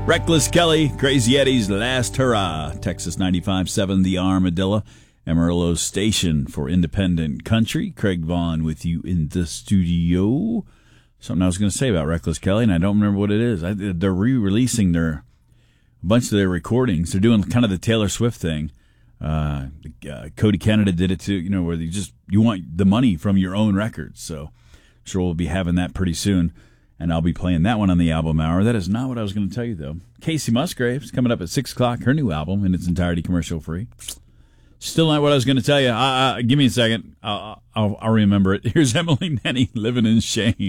Reckless Kelly, Crazy Eddie's Last Hurrah, Texas 95.7, The Armadillo, Amarillo Station for Independent Country. Craig Vaughn with you in the studio. Something I was going to say about Reckless Kelly, and I don't remember what it is. They're re-releasing a bunch of their recordings. They're doing kind of the Taylor Swift thing. Cody Canada did it too, where you want the money from your own records. So I'm sure we'll be having that pretty soon. And I'll be playing that one on the album hour. That is not what I was going to tell you, though. Casey Musgraves coming up at 6 o'clock, her new album in its entirety commercial-free. Still not what I was going to tell you. Give me a second. I'll remember it. Here's Emily Nenny, Living in Shame.